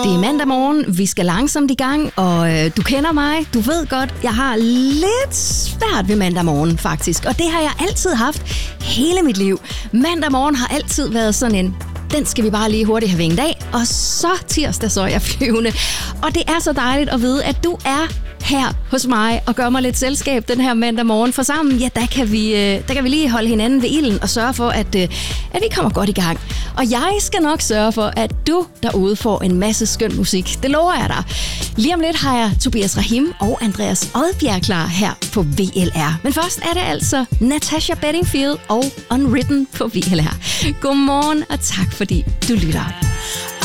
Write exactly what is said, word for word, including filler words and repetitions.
Det er mandag morgen, vi skal langsomt i gang, og øh, du kender mig, du ved godt, jeg har lidt svært ved mandag morgen faktisk, og det har jeg altid haft hele mit liv. Mandag morgen har altid været sådan en, den skal vi bare lige hurtigt have vinget af, og så tirsdag så er jeg flyvende. Og det er så dejligt at vide, at du er her hos mig og gør mig lidt selskab den her mandag morgen. For sammen, ja, der kan vi, der kan vi lige holde hinanden ved ilden og sørge for, at, at vi kommer godt i gang. Og jeg skal nok sørge for, at du derude får en masse skøn musik. Det lover jeg dig. Lige om lidt har jeg Tobias Rahim og Andreas Odbjerg klar her på V L R. Men først er det altså Natasha Bedingfield og Unwritten på V L R. Godmorgen og tak fordi du lytter.